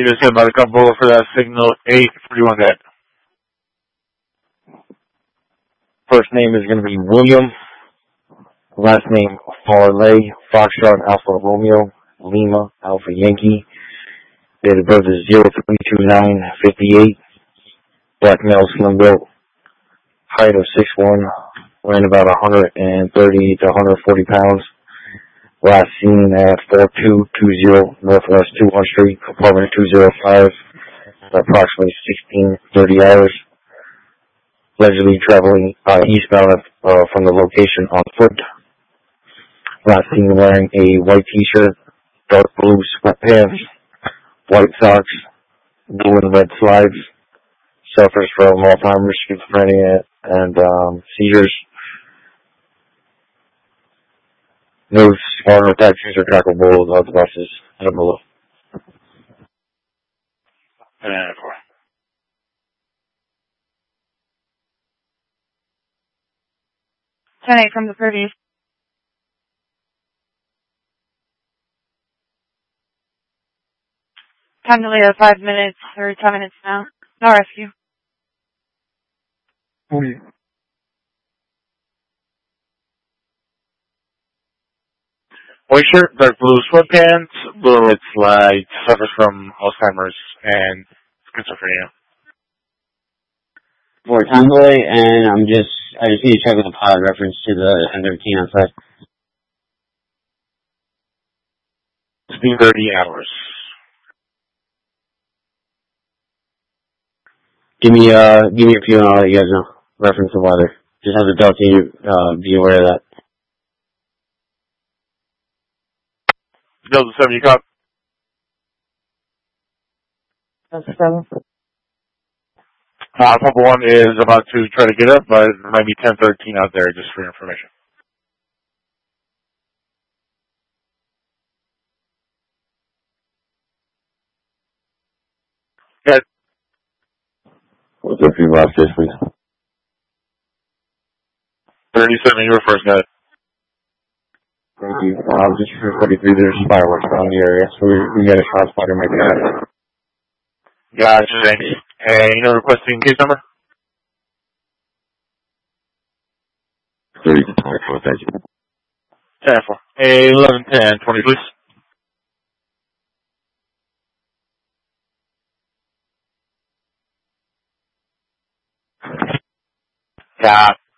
You just said about a couple for that signal 841 that. First name is going to be William. Last name Farley, Foxtrot, Alpha Romeo, Lima, Alpha Yankee. Date of birth is 032958. Black male, slim built. Height of 6'1", weighing about 130 to 140 pounds. Last seen at 4220 Northwest 200 Street, apartment 205, approximately 16:30 hours. Allegedly traveling eastbound from the location on foot. Last seen wearing a white t-shirt, dark blue sweatpants, white socks, blue and red slides. Suffers from Alzheimer's, schizophrenia, and seizures. No smart or tattoos or trackable devices and below. And 10-8 from the previous. Time to leave 5 minutes or 10 minutes now. No rescue. white shirt, dark blue sweatpants, blue and red slides, suffers from Alzheimer's and schizophrenia. For Tangoy, and I just need to check with the pod reference to the 1013 outside. 16:30 hours. Give me a few and I'll let you guys know. Reference the weather. Just have the Delta team be aware of that. Delta 7, you cop? Delta 7. Papa 1 is about to try to get up, but it might be 1013 out there, just for your information. Good. What's up, you last this week? 37, you were first, guy. Thank you. Just for 43, there's fireworks around the area, so we got a shot spotter make that. Gotcha, thanks. And you know requesting case number? 30 to 24, thank you. 10-4. 11-10-20, please. Copy.